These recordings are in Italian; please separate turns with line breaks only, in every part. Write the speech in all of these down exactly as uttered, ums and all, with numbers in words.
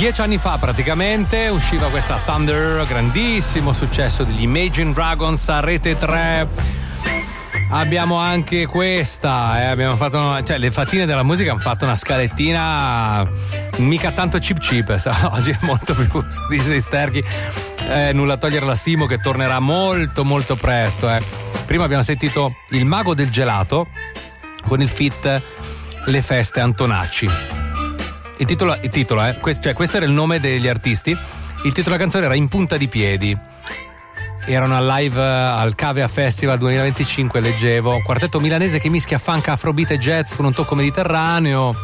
Dieci anni fa praticamente usciva questa Thunder, grandissimo successo degli Imagine Dragons a Rete tre. Abbiamo anche questa, eh, abbiamo fatto una, cioè le fattine della musica hanno fatto una scalettina mica tanto cheap cheap, oggi è molto più su di Sterchi, eh, nulla togliere la Simo che tornerà molto molto presto. Eh. Prima abbiamo sentito Il Mago del Gelato con il feat Le Feste Antonacci. Il titolo, il titolo eh, questo, cioè, questo era il nome degli artisti. Il titolo della canzone era In Punta di Piedi. Erano al live al Cavea Festival duemilaventicinque, leggevo. Quartetto milanese che mischia funk, afrobeat e jazz con un tocco mediterraneo.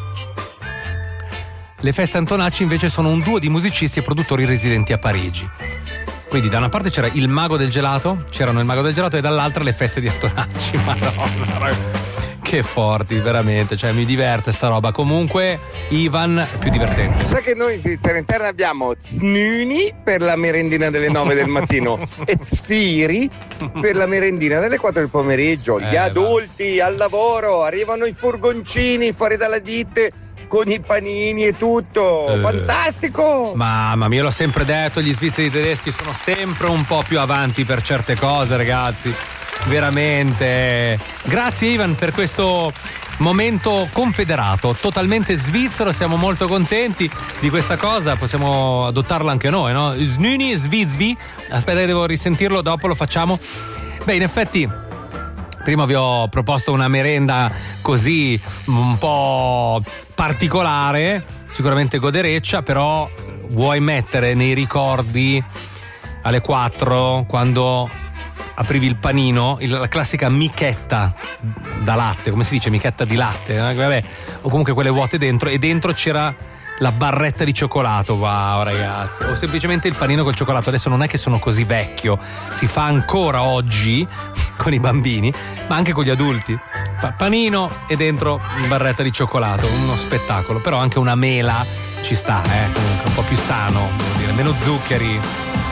Le Feste Antonacci invece sono un duo di musicisti e produttori residenti a Parigi. Quindi da una parte c'era Il Mago del Gelato, c'erano Il Mago del Gelato, e dall'altra Le Feste di Antonacci. Madonna, ragazzi. Che forti, veramente, cioè mi diverte sta roba. Comunque Ivan più divertente.
Sai che noi in Svizzera Interna abbiamo Znuni per la merendina delle nove del mattino e Sfiri per la merendina delle quattro del pomeriggio. Gli
eh,
adulti va. Al lavoro, arrivano i furgoncini fuori dalla ditte con i panini e tutto, eh, fantastico.
Mamma mia, l'ho sempre detto, gli svizzeri tedeschi sono sempre un po' più avanti per certe cose, ragazzi. Veramente. Grazie Ivan per questo momento confederato, totalmente svizzero, siamo molto contenti di questa cosa, possiamo adottarla anche noi, no? Snuni, svizvi. Aspetta che devo risentirlo, dopo lo facciamo. Beh, in effetti prima vi ho proposto una merenda così un po' particolare, sicuramente godereccia, però vuoi mettere nei ricordi alle quattro quando aprivi il panino, la classica michetta da latte, come si dice, michetta di latte, eh? Vabbè, o comunque quelle vuote dentro, e dentro c'era la barretta di cioccolato. Wow, ragazzi, o semplicemente il panino col cioccolato. Adesso non è che sono così vecchio, si fa ancora oggi con i bambini, ma anche con gli adulti. Pa- panino e dentro barretta di cioccolato, uno spettacolo. Però anche una mela ci sta, eh? Comunque un po' più sano, devo dire, meno zuccheri.